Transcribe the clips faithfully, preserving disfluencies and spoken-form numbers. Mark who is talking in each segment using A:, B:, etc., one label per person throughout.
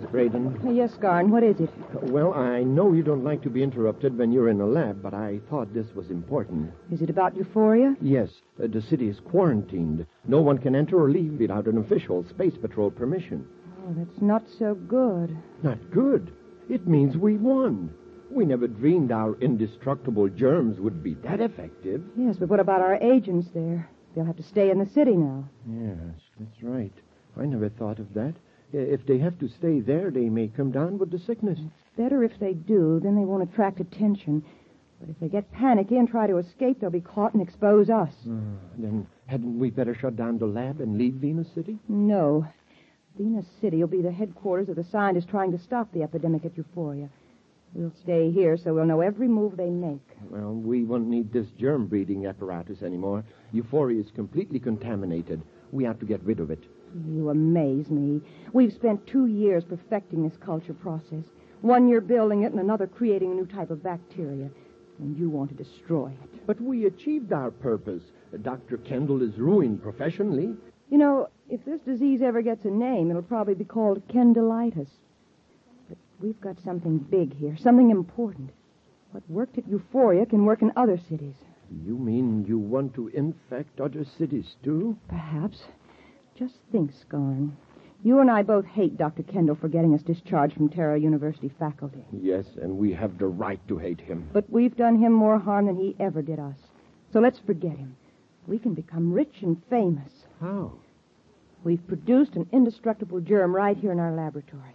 A: Braden.
B: Uh, yes, Scarn, what is it?
A: Well, I know you don't like to be interrupted when you're in a lab, but I thought this was important.
B: Is it about Euphoria?
A: Yes, uh, the city is quarantined. No one can enter or leave without an official Space Patrol permission.
B: Oh, that's not so good.
A: Not good. It means we won. We never dreamed our indestructible germs would be that effective.
B: Yes, but what about our agents there? They'll have to stay in the city now.
A: Yes, that's right. I never thought of that. If they have to stay there, they may come down with the sickness.
B: It's better if they do. Then they won't attract attention. But if they get panicky and try to escape, they'll be caught and expose us.
A: Uh, then hadn't we better shut down the lab and leave Venus City?
B: No. Venus City will be the headquarters of the scientists trying to stop the epidemic at Euphoria. We'll stay here so we'll know every move they make.
A: Well, we won't need this germ-breeding apparatus anymore. Euphoria is completely contaminated. We have to get rid of it.
B: You amaze me. We've spent two years perfecting this culture process. One year building it and another creating a new type of bacteria. And you want to destroy it.
A: But we achieved our purpose. Doctor Kendall is ruined professionally.
B: You know, if this disease ever gets a name, it'll probably be called Kendallitis. But we've got something big here, something important. What worked at Euphoria can work in other cities.
A: You mean you want to infect other cities, too?
B: Perhaps. Just think, Scarn. You and I both hate Doctor Kendall for getting us discharged from Terra University faculty.
A: Yes, and we have the right to hate him.
B: But we've done him more harm than he ever did us. So let's forget him. We can become rich and famous.
A: How?
B: We've produced an indestructible germ right here in our laboratory.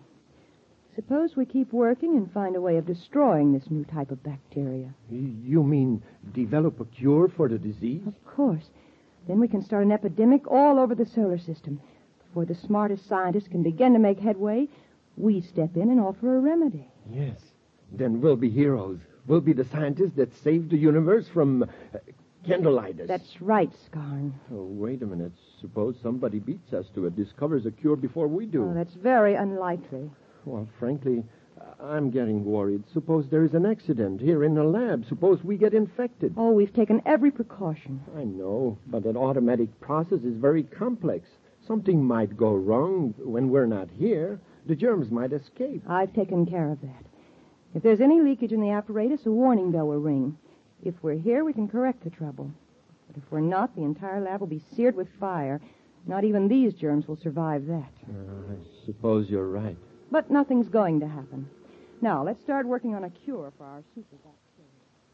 B: Suppose we keep working and find a way of destroying this new type of bacteria.
A: You mean develop a cure for the disease?
B: Of course. Then we can start an epidemic all over the solar system. Before the smartest scientists can begin to make headway, we step in and offer a remedy.
A: Yes. Then we'll be heroes. We'll be the scientists that saved the universe from uh, Kendallitis.
B: That's right, Scarn.
A: Oh, wait a minute. Suppose somebody beats us to it, discovers a cure before we do.
B: Oh, that's very unlikely.
A: Well, frankly, I'm getting worried. Suppose there is an accident here in the lab. Suppose we get infected.
B: Oh, we've taken every precaution.
A: I know, but an automatic process is very complex. Something might go wrong when we're not here. The germs might escape.
B: I've taken care of that. If there's any leakage in the apparatus, a warning bell will ring. If we're here, we can correct the trouble. But if we're not, the entire lab will be seared with fire. Not even these germs will survive that.
A: Uh, I suppose you're right.
B: But nothing's going to happen. Now, let's start working on a cure for our super bacteria.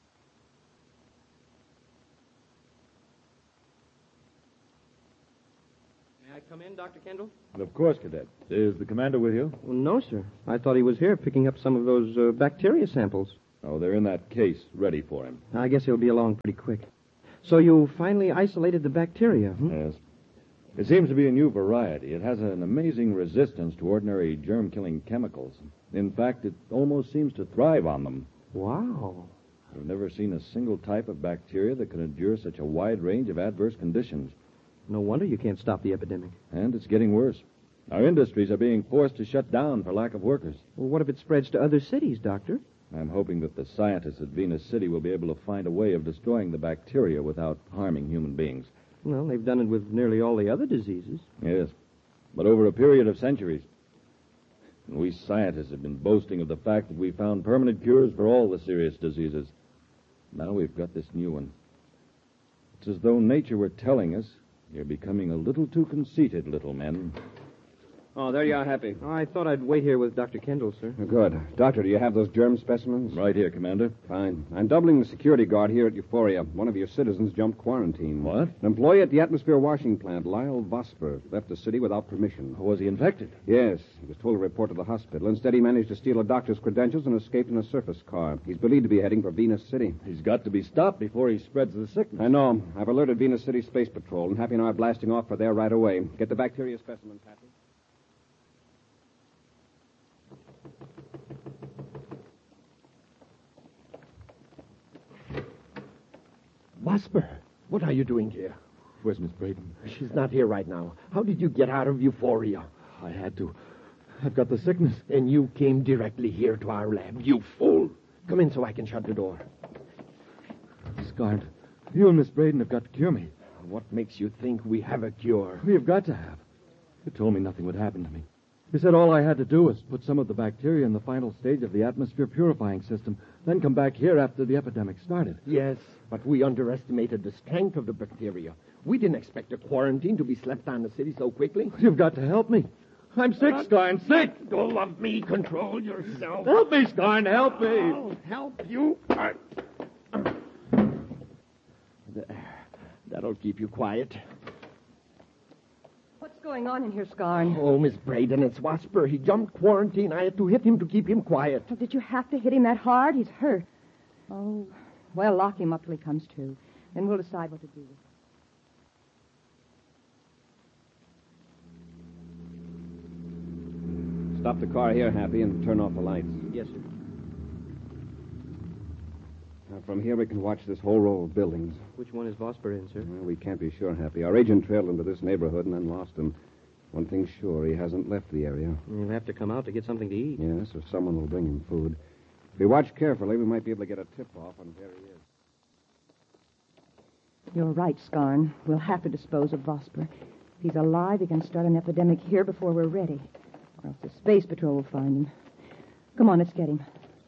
C: May I come in, Doctor Kendall?
D: Of course, Cadet. Is the commander with you?
C: Well, no, sir. I thought he was here picking up some of those uh, bacteria samples.
D: Oh, they're in that case, ready for him.
C: I guess he'll be along pretty quick. So you finally isolated the bacteria, hmm?
D: Yes. It seems to be a new variety. It has an amazing resistance to ordinary germ-killing chemicals. In fact, it almost seems to thrive on them.
C: Wow.
D: I've never seen a single type of bacteria that can endure such a wide range of adverse conditions.
C: No wonder you can't stop the epidemic.
D: And it's getting worse. Our industries are being forced to shut down for lack of workers.
C: Well, what if it spreads to other cities, Doctor?
D: I'm hoping that the scientists at Venus City will be able to find a way of destroying the bacteria without harming human beings.
C: Well, they've done it with nearly all the other diseases.
D: Yes, but over a period of centuries. And we scientists have been boasting of the fact that we found permanent cures for all the serious diseases. Now we've got this new one. It's as though nature were telling us, you're becoming a little too conceited, little men.
C: Oh, there you are, Happy. Oh, I thought I'd wait here with Doctor Kendall, sir.
E: Good. Doctor, do you have those germ specimens?
D: Right here, Commander.
E: Fine. I'm doubling the security guard here at Euphoria. One of your citizens jumped quarantine.
D: What?
E: An employee at the atmosphere washing plant, Lyle Vosper, left the city without permission.
D: Was he infected?
E: Yes. He was told to report to the hospital. Instead, he managed to steal a doctor's credentials and escaped in a surface car. He's believed to be heading for Venus City.
D: He's got to be stopped before he spreads the sickness.
E: I know. I've alerted Venus City Space Patrol, and Happy and I are blasting off for there right away. Get the bacteria specimens, Happy.
A: Vosper, what are you doing here?
D: Where's Miss Braden?
A: She's not here right now. How did you get out of Euphoria?
D: I had to. I've got the sickness.
A: And you came directly here to our lab, you fool. Come in so I can shut the door.
D: Scarred. You and Miss Braden have got to cure me.
A: What makes you think we have a cure?
D: We have got to have. You told me nothing would happen to me. He said all I had to do was put some of the bacteria in the final stage of the atmosphere purifying system, then come back here after the epidemic started.
A: Yes, but we underestimated the strength of the bacteria. We didn't expect a quarantine to be slapped on the city so quickly.
D: You've got to help me. I'm sick, Skarn, sick.
A: Let go of me. Control yourself.
D: Help me, Skarn, help me.
A: I'll help you. That'll keep you quiet.
B: What's going on in here, Skarn?
A: Oh, Miss Braden, it's Wasper. He jumped quarantine. I had to hit him to keep him quiet.
B: Oh, did you have to hit him that hard? He's hurt. Oh, well, lock him up till he comes to. Then we'll decide what to do with him.
E: Stop the car here, Happy, and turn off the lights.
C: Yes, sir.
E: Now, from here, we can watch this whole row of buildings.
C: Which one is Vosper in, sir?
E: Well, we can't be sure, Happy. Our agent trailed him to this neighborhood and then lost him. One thing's sure, he hasn't left the area.
C: You'll have to come out to get something to eat.
E: Yes, or someone will bring him food. If we watch carefully, we might be able to get a tip-off on where he is.
B: You're right, Skarn. We'll have to dispose of Vosper. If he's alive, he can start an epidemic here before we're ready. Or else the Space Patrol will find him. Come on, let's get him.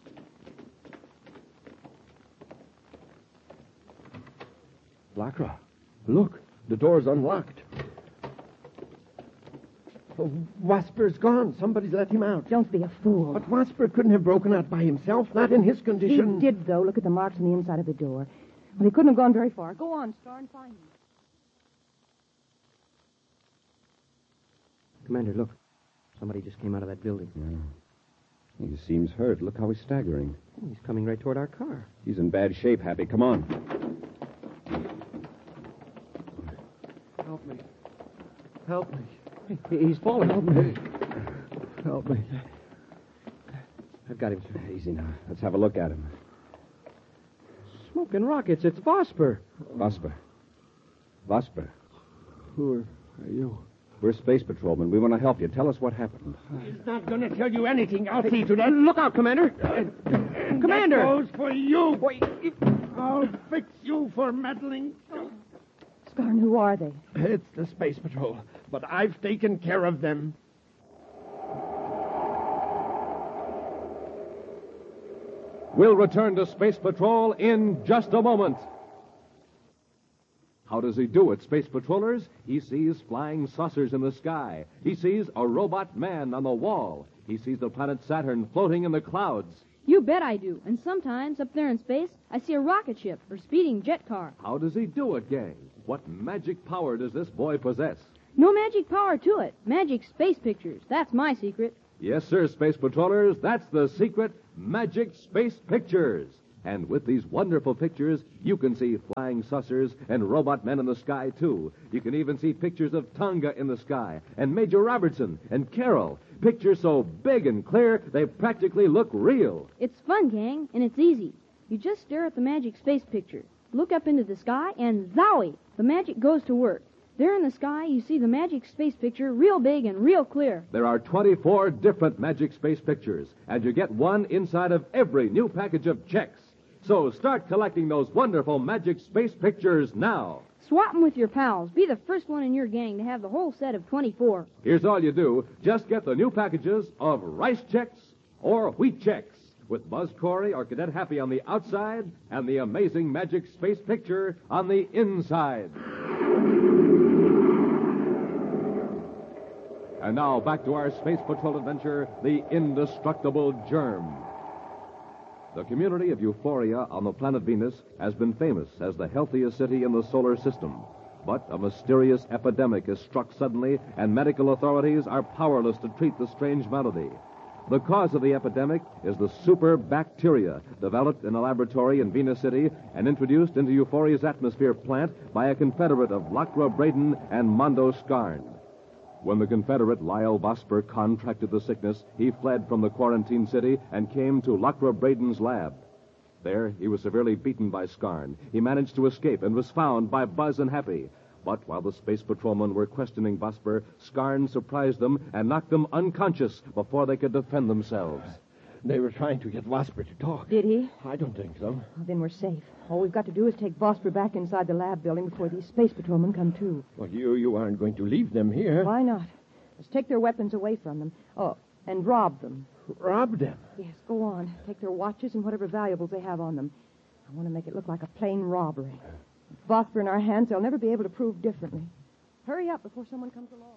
A: Lacra, look. The door's unlocked. Oh, Wasper's gone. Somebody's let him out.
B: Don't be a fool.
A: But Wasper couldn't have broken out by himself, not in his
B: He
A: condition.
B: did, though. Look at the marks on the inside of the door. Well, he couldn't have gone very far. Go on, Skarn, find him.
C: Commander, look. Somebody just came out of that building.
E: Yeah. He seems hurt. Look how he's staggering.
C: He's coming right toward our car.
E: He's in bad shape, Happy. Come on.
A: Help me. Help me.
C: He- He's falling.
A: Help me. Help me.
C: I've got him, sir.
E: Easy now. Let's have a look at him.
C: Smoking rockets. It's Vosper.
E: Vosper. Vosper.
A: Who are, are you?
E: We're space patrolmen. We want to help you. Tell us what happened.
A: He's not going to tell you anything. I'll see to that.
C: Look out, Commander. Commander!
A: That goes for you. I'll fix you for meddling.
B: Skarn, who are they?
A: It's the Space Patrol, but I've taken care of them.
F: We'll return to Space Patrol in just a moment. How does he do it, Space Patrollers? He sees flying saucers in the sky. He sees a robot man on the wall. He sees the planet Saturn floating in the clouds.
G: You bet I do. And sometimes, up there in space, I see a rocket ship or speeding jet car.
F: How does he do it, gang? What magic power does this boy possess?
G: No magic power to it. Magic space pictures. That's my secret.
F: Yes, sir, Space Patrollers. That's the secret. Magic Space Pictures. And with these wonderful pictures, you can see flying saucers and robot men in the sky, too. You can even see pictures of Tonga in the sky, and Major Robertson, and Carol. Pictures so big and clear, they practically look real.
G: It's fun, gang, and it's easy. You just stare at the magic space picture, look up into the sky, and zowie! The magic goes to work. There in the sky, you see the magic space picture real big and real clear.
F: There are twenty-four different Magic Space Pictures, and you get one inside of every new package of checks. So start collecting those wonderful Magic Space Pictures now.
G: Swap them with your pals. Be the first one in your gang to have the whole set of twenty-four.
F: Here's all you do. Just get the new packages of Rice Checks or Wheat Checks with Buzz Corey or Cadet Happy on the outside and the amazing Magic Space Picture on the inside. And now back to our Space Patrol adventure, The Indestructible Germ. The community of Euphoria on the planet Venus has been famous as the healthiest city in the solar system. But a mysterious epidemic has struck suddenly, and medical authorities are powerless to treat the strange malady. The cause of the epidemic is the super bacteria developed in a laboratory in Venus City and introduced into Euphoria's atmosphere plant by a confederate of Lacra Braden and Mondo Skarn. When the Confederate Lyle Vosper contracted the sickness, he fled from the quarantine city and came to Lacra Braden's lab. There, he was severely beaten by Skarn. He managed to escape and was found by Buzz and Happy. But while the space patrolmen were questioning Vosper, Skarn surprised them and knocked them unconscious before they could defend themselves.
A: They were trying to get Wasper to talk.
B: Did he?
A: I don't think so.
B: Well, then we're safe. All we've got to do is take Vosper back inside the lab building before these space patrolmen come too.
A: Well, you you aren't going to leave them here.
B: Why not? Just take their weapons away from them. Oh, and rob them.
A: Rob them?
B: Yes, go on. Take their watches and whatever valuables they have on them. I want to make it look like a plain robbery. With Vosper in our hands, they'll never be able to prove differently. Hurry up before someone comes along.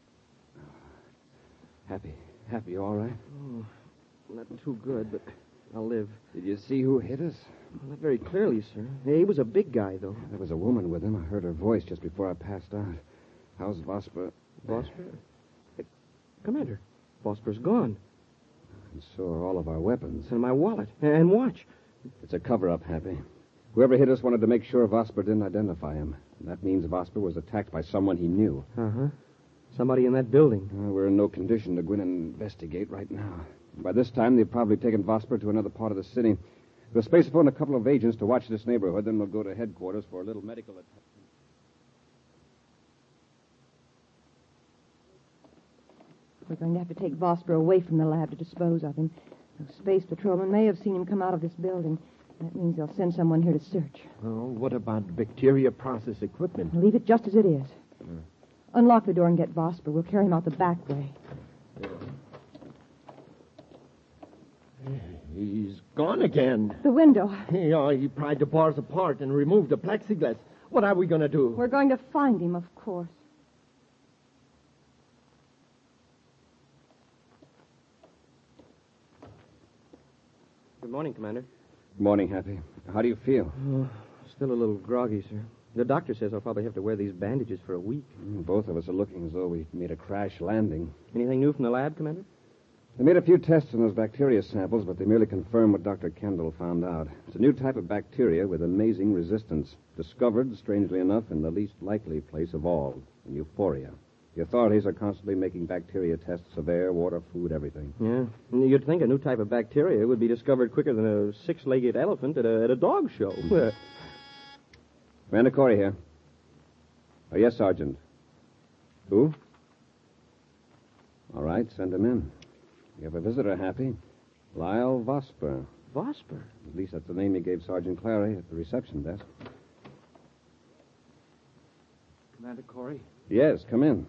E: Happy. Happy, you all right?
C: Oh, not too good, but I'll live.
E: Did you see who hit us?
C: Not very clearly, sir. He was a big guy, though.
E: There was a woman with him. I heard her voice just before I passed out. How's Vosper?
C: Vosper? Hey, Commander, Vosper's gone.
E: And so are all of our weapons.
C: And my wallet. And watch.
E: It's a cover-up, Happy. Whoever hit us wanted to make sure Vosper didn't identify him. And that means Vosper was attacked by someone he knew.
C: Uh-huh. Somebody in that building.
E: Uh, we're in no condition to go in and investigate right now. By this time, they've probably taken Vosper to another part of the city. We'll space upon a couple of agents to watch this neighborhood, then we'll go to headquarters for a little medical attention.
B: We're going to have to take Vosper away from the lab to dispose of him. Those space patrolmen may have seen him come out of this building. That means they'll send someone here to search.
A: Oh, what about bacteria process equipment?
B: Leave it just as it is. Mm. Unlock the door and get Vosper. We'll carry him out the back way.
A: He's gone again.
B: The window.
A: Yeah, he pried the bars apart and removed the plexiglass. What are we going to do?
B: We're going to find him, of course.
C: Good morning, Commander.
E: Good morning, Happy. How do you feel?
C: Oh, still a little groggy, sir. The doctor says I'll probably have to wear these bandages for a week.
E: Mm, both of us are looking as though we made a crash landing.
C: Anything new from the lab, Commander?
E: They made a few tests on those bacteria samples, but they merely confirmed what Doctor Kendall found out. It's a new type of bacteria with amazing resistance, discovered, strangely enough, in the least likely place of all, in Euphoria. The authorities are constantly making bacteria tests of air, water, food, everything.
C: Yeah. You'd think a new type of bacteria would be discovered quicker than a six-legged elephant at a, at a dog show.
E: Commander Corey here. Oh, yes, Sergeant. Who? All right, send him in. You have a visitor, Happy. Lyle Vosper.
C: Vosper?
E: At least that's the name he gave Sergeant Clary at the reception desk.
D: Commander Corey?
E: Yes, come in.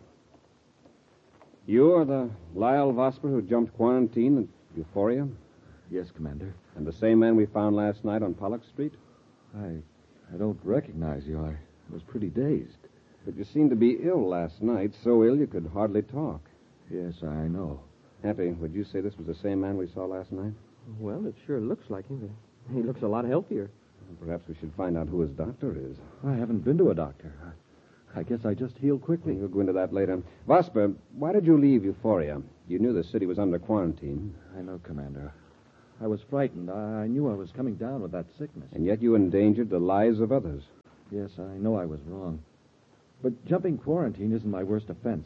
E: You are the Lyle Vosper who jumped quarantine at Euphoria?
D: Yes, Commander.
E: And the same man we found last night on Pollock Street?
D: I I don't recognize you. I was pretty dazed.
E: But you seemed to be ill last night, so ill you could hardly talk.
D: Yes, I know.
E: Happy, would you say this was the same man we saw last night?
C: Well, it sure looks like him. He looks a lot healthier.
E: Perhaps we should find out who his doctor is.
D: I haven't been to a doctor. I, I guess I just healed quickly.
E: We'll go into that later. Vosper, why did you leave Euphoria? You knew the city was under quarantine.
D: I know, Commander. I was frightened. I, I knew I was coming down with that sickness.
E: And yet you endangered the lives of others.
D: Yes, I know I was wrong. But jumping quarantine isn't my worst offense.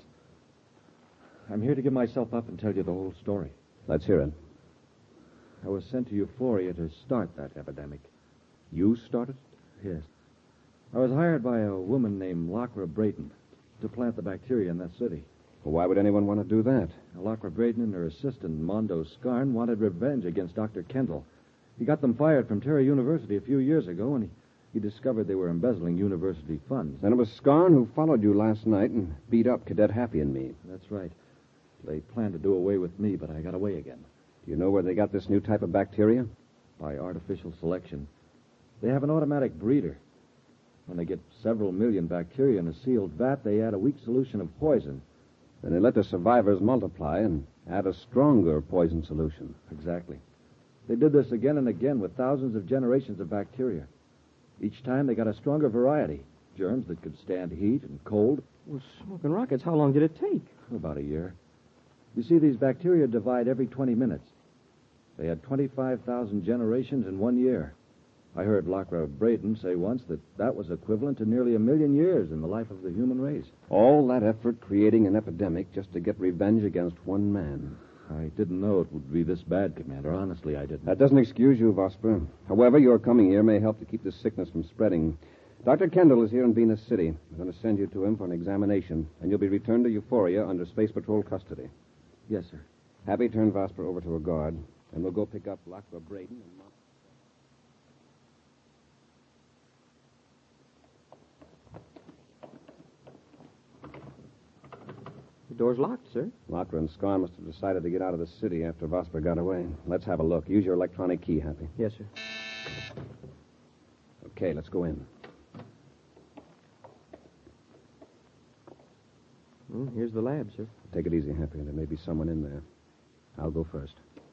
D: I'm here to give myself up and tell you the whole story.
E: Let's hear it.
D: I was sent to Euphoria to start that epidemic.
E: You started it?
D: Yes. I was hired by a woman named Lachra Brayton to plant the bacteria in that city.
E: Well, why would anyone want to do that?
D: Now, Lachra Brayton and her assistant, Mondo Scarn, wanted revenge against Doctor Kendall. He got them fired from Terra University a few years ago, and he, he discovered they were embezzling university funds.
E: Then it was Scarn who followed you last night and beat up Cadet Happy and me.
D: That's right. They planned to do away with me, but I got away again.
E: Do you know where they got this new type of bacteria?
D: By artificial selection. They have an automatic breeder. When they get several million bacteria in a sealed vat, they add a weak solution of poison.
E: Then they let the survivors multiply and add a stronger poison solution.
D: Exactly. They did this again and again with thousands of generations of bacteria. Each time they got a stronger variety. Germs that could stand heat and cold.
C: Well, smoking rockets, how long did it take?
D: About a year. You see, these bacteria divide every twenty minutes. They had twenty-five thousand generations in one year. I heard Lachra Brayton say once that that was equivalent to nearly a million years in the life of the human race.
E: All that effort creating an epidemic just to get revenge against one man.
D: I didn't know it would be this bad, Commander. Honestly, I didn't.
E: That doesn't excuse you, Vosper. However, your coming here may help to keep this sickness from spreading. Doctor Kendall is here in Venus City. I'm going to send you to him for an examination, and you'll be returned to Euphoria under Space Patrol custody.
D: Yes, sir.
E: Happy, turn Vosper over to a guard, and we'll go pick up Lachra Brayton and...
C: The door's locked, sir.
E: Lockra and Scarn must have decided to get out of the city after Vosper got away. Let's have a look. Use your electronic key, Happy.
C: Yes, sir.
E: Okay, let's go in.
C: Well, here's the lab, sir.
E: Take it easy, Happy. There may be someone in there. I'll go first.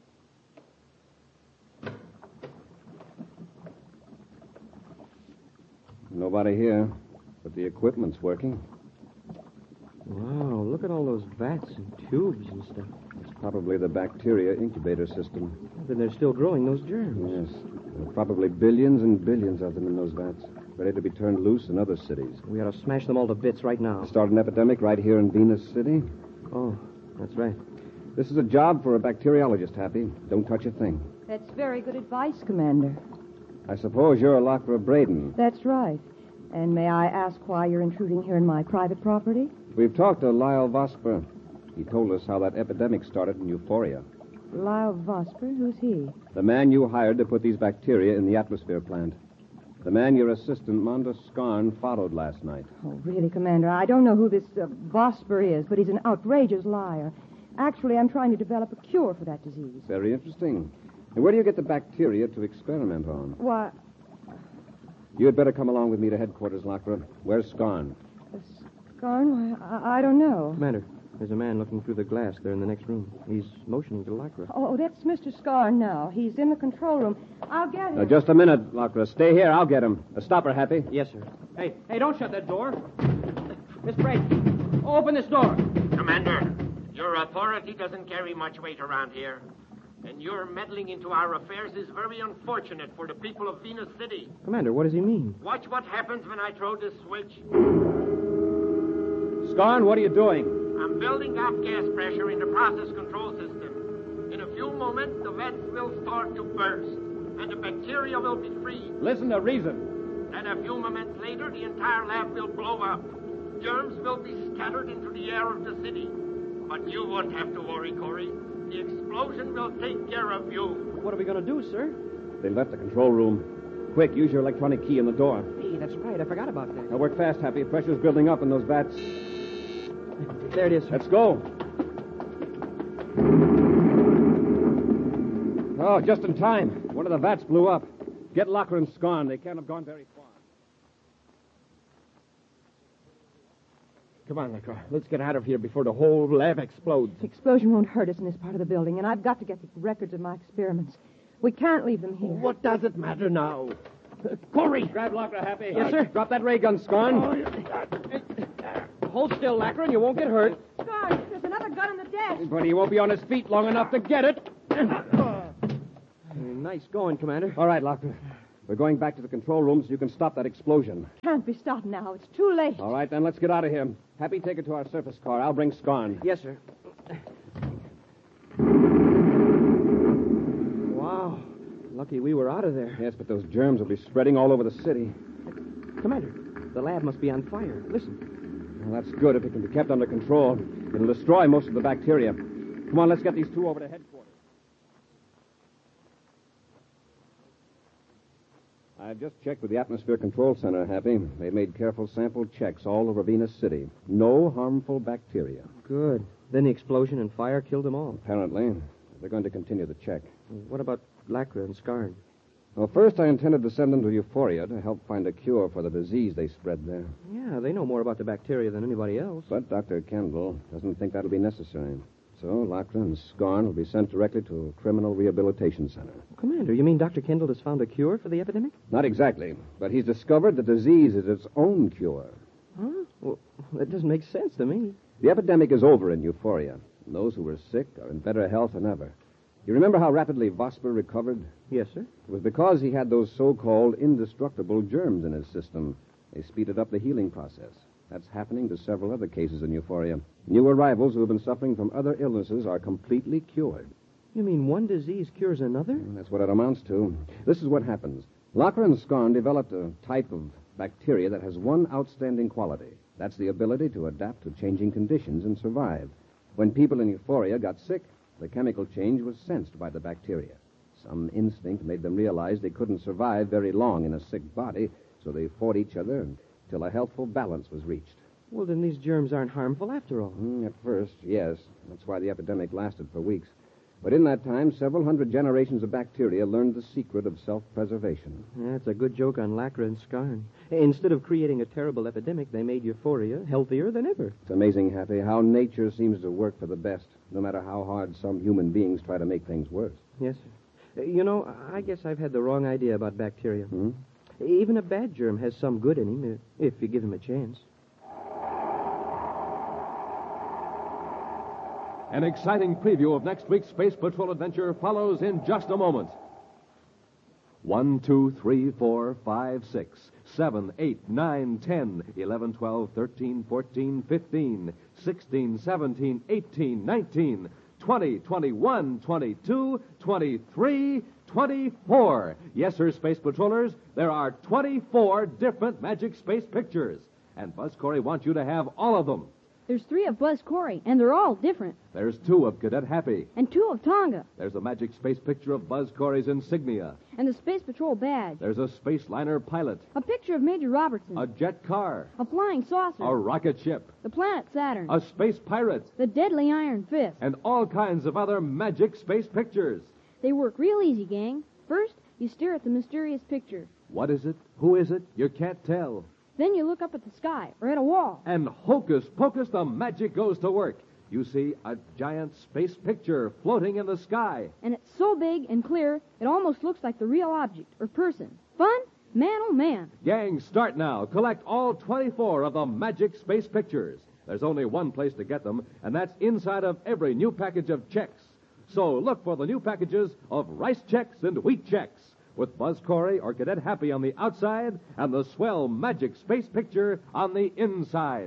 E: Nobody here, but the equipment's working.
C: Wow, look at all those vats and tubes and stuff.
E: It's probably the bacteria incubator system.
C: Then they're still growing those germs.
E: Yes. There are probably billions and billions of them in those vats, ready to be turned loose in other cities.
C: We ought to smash them all to bits right now.
E: Start an epidemic right here in Venus City.
C: Oh, that's right.
E: This is a job for a bacteriologist, Happy. Don't touch a thing.
B: That's very good advice, Commander.
E: I suppose you're Lockra Braden.
B: That's right. And may I ask why you're intruding here in my private property?
E: We've talked to Lyle Vosper. He told us how that epidemic started in Euphoria.
B: Lyle Vosper? Who's he?
E: The man you hired to put these bacteria in the atmosphere plant. The man your assistant, Monda Scarn, followed last night.
B: Oh, really, Commander, I don't know who this uh, Vosper is, but he's an outrageous liar. Actually, I'm trying to develop a cure for that disease.
E: Very interesting. And where do you get the bacteria to experiment on?
B: Why,
E: You had better come along with me to headquarters, Lockra. Where's Scarn?
B: uh, Scarn? Why, I, I don't know.
C: Commander, there's a man looking through the glass there in the next room. He's motioning to Lycra.
B: Oh, that's Mister Scarn now. He's in the control room. I'll get him.
E: Uh, just a minute, Lockra. Stay here. I'll get him. Uh, stop her, Happy.
C: Yes, sir.
H: Hey, hey, don't shut that door. Miss Braden, open this door.
A: Commander, your authority doesn't carry much weight around here. And your meddling into our affairs is very unfortunate for the people of Venus City.
C: Commander, what does he mean?
A: Watch what happens when I throw this switch.
E: Scarn, what are you doing?
A: I'm building up gas pressure in the process control system. In a few moments, the vents will start to burst, and the bacteria will be free.
E: Listen to reason.
A: Then a few moments later, the entire lab will blow up. Germs will be scattered into the air of the city. But you won't have to worry, Corey. The explosion will take care of you.
C: What are we going to do, sir?
E: They left the control room. Quick, use your electronic key in the door.
C: Hey, that's right. I forgot about that.
E: Now work fast, Happy. Pressure's building up in those vats.
C: There it is, sir.
E: Let's go. Oh, just in time. One of the vats blew up. Get Locker and Scarn. They can't have gone very far.
A: Come on, Locker. Let's get out of here before the whole lab explodes.
B: The explosion won't hurt us in this part of the building, and I've got to get the records of my experiments. We can't leave them here.
A: What does it matter now? Uh, Corey!
E: Grab Locker, Happy.
C: Yes, sir.
E: Drop that ray gun, Scarn.
C: Hold still, Lacra, and you won't get hurt.
B: Scarn, there's another gun on the desk.
E: But he won't be on his feet long enough to get it.
C: Nice going, Commander.
E: All right, Locker. We're going back to the control room so you can stop that explosion.
B: Can't be stopped now. It's too late.
E: All right, then let's get out of here. Happy, take her to our surface car. I'll bring Scarn.
C: Yes, sir. Wow. Lucky we were out of there.
E: Yes, but those germs will be spreading all over the city.
C: Commander, the lab must be on fire. Listen.
E: Well, that's good if it can be kept under control. It'll destroy most of the bacteria. Come on, let's get these two over to headquarters. I just checked with the Atmosphere Control Center, Happy. They made careful sample checks all over Venus City. No harmful bacteria.
C: Good. Then the explosion and fire killed them all.
E: Apparently. They're going to continue the check.
C: What about Lacra and Scarn?
E: Well, first I intended to send them to Euphoria to help find a cure for the disease they spread there.
C: Yeah, they know more about the bacteria than anybody else.
E: But Doctor Kendall doesn't think that'll be necessary. So Lockra and Scarn will be sent directly to a criminal rehabilitation center.
C: Commander, you mean Doctor Kendall has found a cure for the epidemic?
E: Not exactly, but he's discovered the disease is its own cure.
C: Huh? Well, that doesn't make sense to me.
E: The epidemic is over in Euphoria, and those who were sick are in better health than ever. You remember how rapidly Vosper recovered?
C: Yes, sir.
E: It was because he had those so-called indestructible germs in his system. They speeded up the healing process. That's happening to several other cases in Euphoria. New arrivals who have been suffering from other illnesses are completely cured.
C: You mean one disease cures another?
E: And that's what it amounts to. This is what happens. Locker and Scarn developed a type of bacteria that has one outstanding quality. That's the ability to adapt to changing conditions and survive. When people in Euphoria got sick, the chemical change was sensed by the bacteria. Some instinct made them realize they couldn't survive very long in a sick body, so they fought each other until a healthful balance was reached.
C: Well, then these germs aren't harmful after all.
E: Mm, at first, yes. That's why the epidemic lasted for weeks. But in that time, several hundred generations of bacteria learned the secret of self-preservation.
C: That's a good joke on Lacra and Scarn. Instead of creating a terrible epidemic, they made Euphoria healthier than ever.
E: It's amazing, Happy, how nature seems to work for the best, no matter how hard some human beings try to make things worse.
C: Yes, sir. Uh, You know, I guess I've had the wrong idea about bacteria.
E: Hmm?
C: Even a bad germ has some good in him, uh, if you give him a chance.
F: An exciting preview of next week's Space Patrol adventure follows in just a moment. One, two, three, four, five, six, seven, eight, nine, ten, eleven, twelve, thirteen, fourteen, fifteen, sixteen, seventeen, eighteen, nineteen, twenty, twenty-one, twenty-two, twenty-three, twenty-four. Yes, sir, Space Patrollers, there are twenty-four different Magic Space Pictures. And Buzz Corey wants you to have all of them.
G: There's three of Buzz Corey, and they're all different.
F: There's two of Cadet Happy.
G: And two of Tonga.
F: There's a Magic Space picture of Buzz Corey's insignia.
G: And the Space Patrol badge.
F: There's a space liner pilot.
G: A picture of Major Robertson.
F: A jet car.
G: A flying saucer.
F: A rocket ship.
G: The planet Saturn.
F: A space pirate.
G: The deadly Iron Fist.
F: And all kinds of other Magic Space pictures.
G: They work real easy, gang. First, you stare at the mysterious picture.
F: What is it? Who is it? You can't tell.
G: Then you look up at the sky or at a wall.
F: And hocus pocus, the magic goes to work. You see a giant space picture floating in the sky.
G: And it's so big and clear, it almost looks like the real object or person. Fun? Man, oh man.
F: Gang, start now. Collect all twenty-four of the Magic Space Pictures. There's only one place to get them, and that's inside of every new package of checks. So look for the new packages of rice checks and wheat checks, with Buzz Corey or Cadet Happy on the outside and the swell Magic Space Picture on the inside.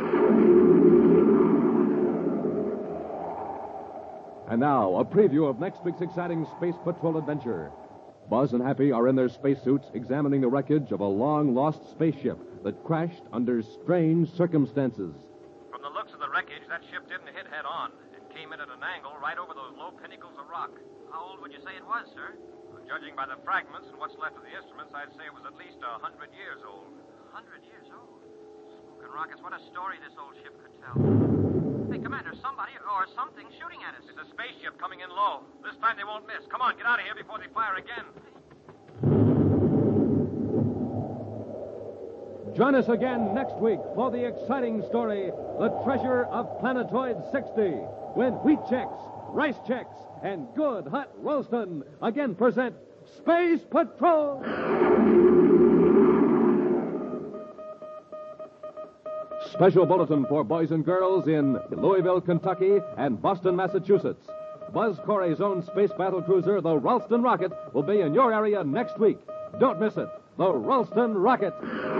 F: And now, a preview of next week's exciting Space Patrol adventure. Buzz and Happy are in their spacesuits examining the wreckage of a long-lost spaceship that crashed under strange circumstances.
I: From the looks of the wreckage, that ship didn't hit head-on. It came in at an angle right over those low pinnacles of rock. How old would you say it was, sir? Judging by the fragments and what's left of the instruments, I'd say it was at least a hundred years old. A hundred years old? Smoking rockets, what a story this old ship could tell. Hey, Commander, somebody or something shooting at us. There's a spaceship coming in low. This time they won't miss. Come on, get out of here before they fire again.
F: Join us again next week for the exciting story, The Treasure of Planetoid sixty, when wheat checks, rice checks, and good hot Ralston again present Space Patrol! Special bulletin for boys and girls in Louisville, Kentucky, and Boston, Massachusetts. Buzz Corey's own space battle cruiser, the Ralston Rocket, will be in your area next week. Don't miss it. The Ralston Rocket.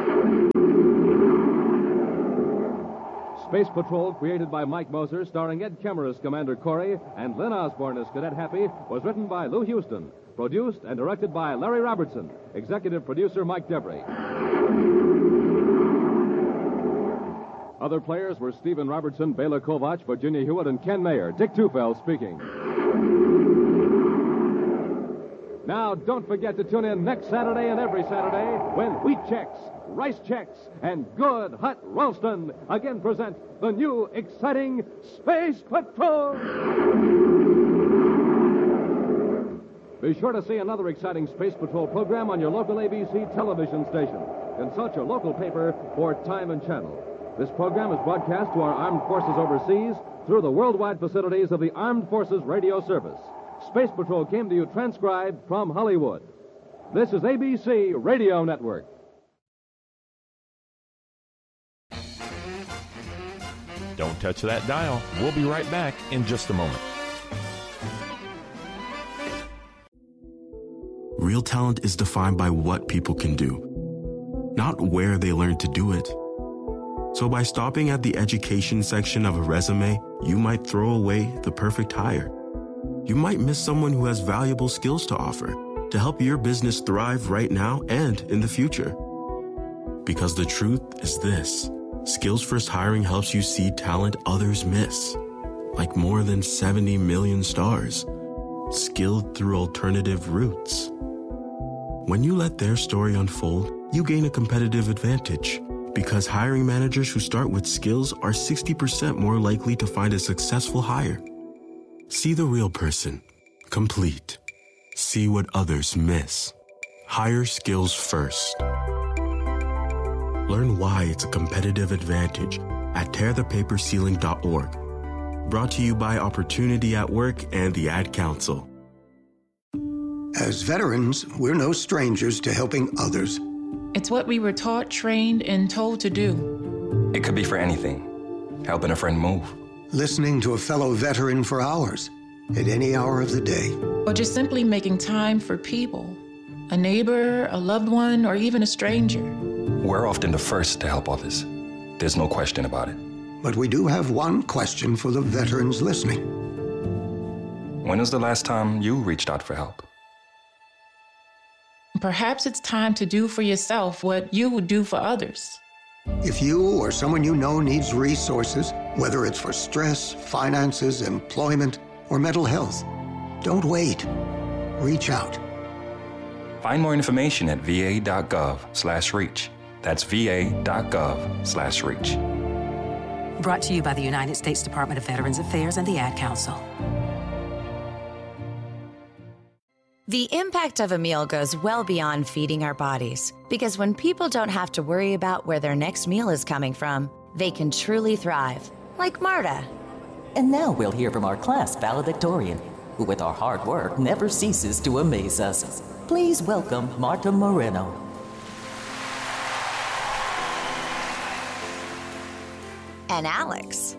F: Space Patrol, created by Mike Moser, starring Ed Kemmer as Commander Corey and Lynn Osborne as Cadet Happy, was written by Lou Houston, produced and directed by Larry Robertson, executive producer Mike Debris. Other players were Stephen Robertson, Bela Kovach, Virginia Hewitt, and Ken Mayer. Dick Tufeld speaking. Now, don't forget to tune in next Saturday and every Saturday when wheat checks, rice checks, and good hot Ralston again present the new exciting Space Patrol. Be sure to see another exciting Space Patrol program on your local A B C television station. Consult your local paper for time and channel. This program is broadcast to our armed forces overseas through the worldwide facilities of the Armed Forces Radio Service. Space Patrol came to you transcribed from Hollywood. This is A B C Radio Network.
J: Don't touch that dial. We'll be right back in just a moment.
K: Real talent is defined by what people can do, not where they learn to do it. So by stopping at the education section of a resume, you might throw away the perfect hire. You might miss someone who has valuable skills to offer to help your business thrive right now and in the future. Because the truth is this: Skills First Hiring helps you see talent others miss, like more than seventy million stars, skilled through alternative routes. When you let their story unfold, you gain a competitive advantage Because hiring managers who start with skills are sixty percent more likely to find a successful hire. See the real person. Complete. See what others miss. Hire skills first. Learn why it's a competitive advantage at tear the paper ceiling dot org. Brought to you by Opportunity at Work and the Ad Council.
L: As veterans, we're no strangers to helping others.
M: It's what we were taught, trained, and told to do.
N: It could be for anything. Helping a friend move.
L: Listening to a fellow veteran for hours, at any hour of the day.
M: Or just simply making time for people. A neighbor, a loved one, or even a stranger.
N: We're often the first to help others. There's no question about it.
L: But we do have one question for the veterans listening.
N: When was the last time you reached out for help?
M: Perhaps it's time to do for yourself what you would do for others.
L: If you or someone you know needs resources, whether it's for stress, finances, employment, or mental health, don't wait. Reach out.
N: Find more information at va.gov slash reach. That's va.gov slash reach.
O: Brought to you by the United States Department of Veterans Affairs and the Ad Council.
P: The impact of a meal goes well beyond feeding our bodies, because when people don't have to worry about where their next meal is coming from, they can truly thrive, like Marta.
Q: And now we'll hear from our class valedictorian, who with our hard work never ceases to amaze us. Please welcome Marta Moreno.
P: And Alex.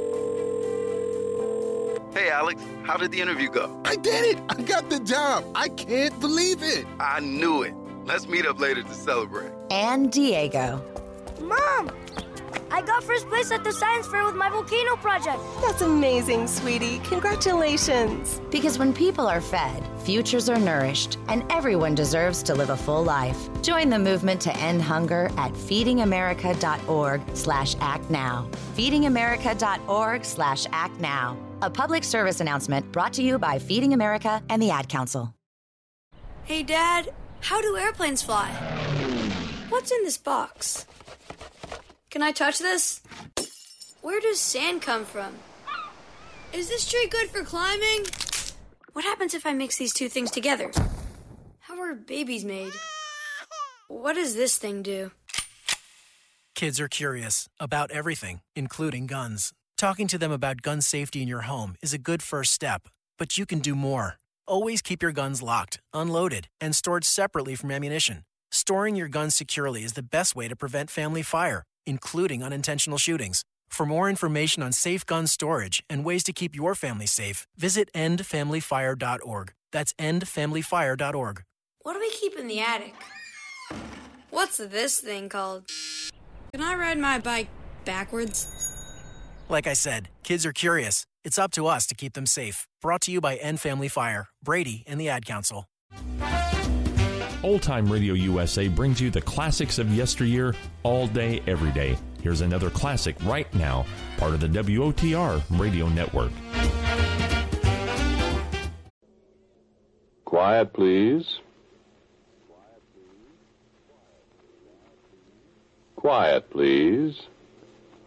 R: Hey, Alex, how did the interview go?
S: I did it! I got the job! I can't believe it!
R: I knew it. Let's meet up later to celebrate.
P: And Diego.
T: Mom! I got first place at the science fair with my volcano project.
U: That's amazing, sweetie. Congratulations.
P: Because when people are fed, futures are nourished, and everyone deserves to live a full life. Join the movement to end hunger at feedingamerica.org slash act now. feedingamerica.org slash act now. A public service announcement brought to you by Feeding America and the Ad Council.
T: Hey, Dad, how do airplanes fly? What's in this box? Can I touch this? Where does sand come from? Is this tree good for climbing? What happens if I mix these two things together? How are babies made? What does this thing do?
V: Kids are curious about everything, including guns. Talking to them about gun safety in your home is a good first step, but you can do more. Always keep your guns locked, unloaded, and stored separately from ammunition. Storing your guns securely is the best way to prevent family fire, including unintentional shootings. For more information on safe gun storage and ways to keep your family safe, visit end family fire dot org. That's end family fire dot org.
T: What do we keep in the attic? What's this thing called? Can I ride my bike backwards?
V: Like I said, kids are curious. It's up to us to keep them safe. Brought to you by End Family Fire, Brady, and the Ad Council.
J: Old Time Radio U S A brings you the classics of yesteryear all day, every day. Here's another classic right now, part of the W O T R radio network.
W: Quiet, please. Quiet, please.